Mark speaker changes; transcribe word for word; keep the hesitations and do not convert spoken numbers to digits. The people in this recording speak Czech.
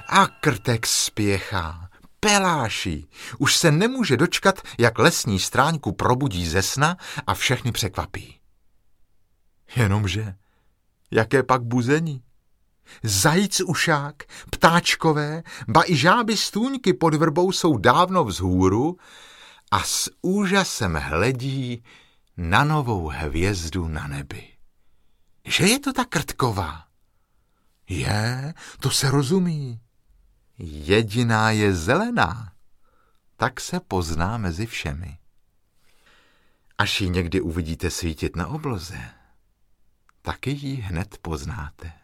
Speaker 1: A krtek spěchá, peláší. Už se nemůže dočkat, jak lesní stráňku probudí ze sna a všechny překvapí. Jenomže, jaké pak buzení? Zajíc ušák, ptáčkové, ba i žáby stůňky pod vrbou jsou dávno vzhůru a s úžasem hledí na novou hvězdu na nebi. Že je to ta krtková? Je, to se rozumí. Jediná je zelená, tak se pozná mezi všemi. Až ji někdy uvidíte svítit na obloze, taky ji hned poznáte.